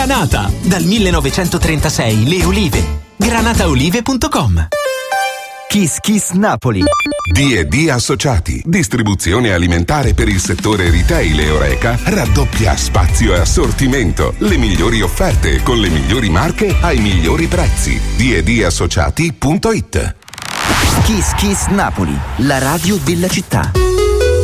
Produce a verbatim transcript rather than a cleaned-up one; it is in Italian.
Granata. Dal millenovecentotrentasei le olive. granataolive punto com. Kiss Kiss Napoli. D e D Associati, distribuzione alimentare per il settore retail e Horeca, raddoppia spazio e assortimento, le migliori offerte con le migliori marche ai migliori prezzi. D e D Associati punto it. Kiss Kiss Napoli, la radio della città.